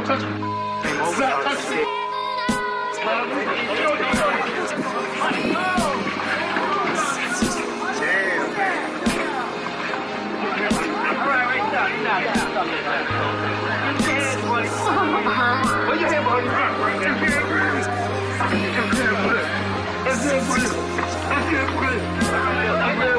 Don't touch me. Stop touching me. Put your hand behind your back. It's good, buddy.